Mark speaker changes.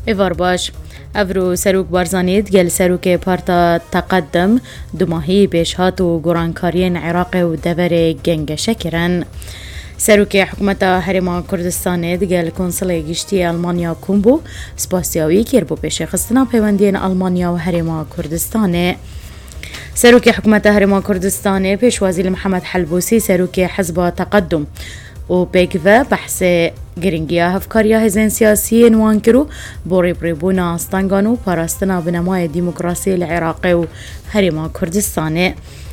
Speaker 1: ایوار باش افرو سروک بارزانید گل سروک پارتا تقدم دماهی بیشهات و گرانکارین عراق و دور گنگ شکرن. سروک حکومت هرما کردستان گل کنسل گشتی آلمانیا کومبو سپاسیاوی کرد بو پیش خستنا پیوندین آلمانیا و هرما کردستان. سروک حکومت هرما کردستان پیشوازی محمد حلبوسی سروک حزب تقدم و بيكفا بحث گرینگیا هفکاریا هزین سیاسی نوان کرو بوری بریبونا استانگانو پاراستنا بنمای دیموکراسی العراقی و هرما کردستانه.